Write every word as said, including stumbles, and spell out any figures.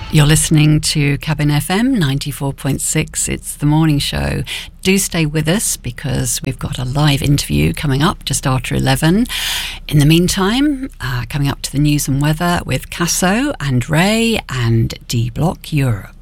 You're listening to Cabin F M ninety-four point six. It's the morning show. Do stay with us because we've got a live interview coming up just after eleven. In the meantime, uh, coming up to the news and weather with Casso and Ray and D Block Europe.